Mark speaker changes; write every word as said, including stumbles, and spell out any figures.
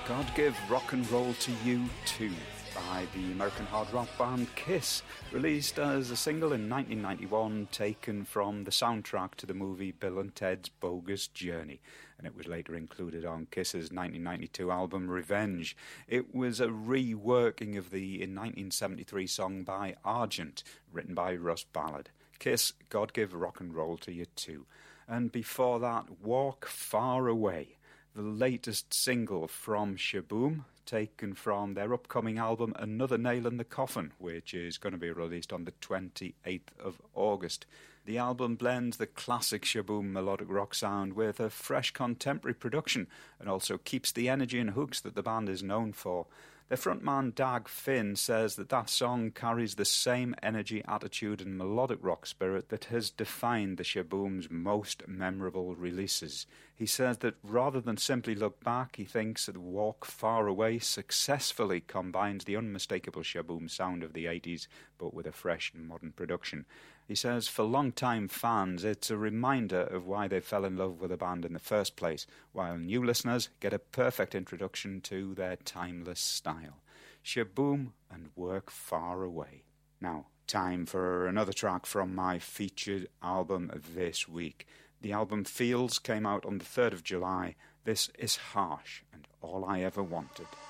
Speaker 1: God Give Rock and Roll to You Too by the American hard rock band Kiss, released as a single in nineteen ninety-one, taken from the soundtrack to the movie Bill and Ted's Bogus Journey, and it was later included on Kiss's nineteen ninety-two album Revenge. It was a reworking of the in nineteen seventy-three song by Argent, written by Russ Ballard. Kiss, God Give Rock and Roll to You Too. And before that, Walk Far Away, the latest single from Shaboom, taken from their upcoming album Another Nail in the Coffin, which is going to be released on the twenty-eighth of August. The album blends the classic Shaboom melodic rock sound with a fresh contemporary production, and also keeps the energy and hooks that the band is known for. Their frontman Dag Finn says that that song carries the same energy, attitude and melodic rock spirit that has defined the Shaboom's most memorable releases. He says that rather than simply look back, he thinks that Walk Far Away successfully combines the unmistakable Shaboom sound of the eighties, but with a fresh and modern production. He says for long-time fans, it's a reminder of why they fell in love with the band in the first place, while new listeners get a perfect introduction to their timeless style. Shaboom and Work Far Away. Now, time for another track from my featured album this week. The album Fields came out on the third of July. This is Harsh and All I Ever Wanted.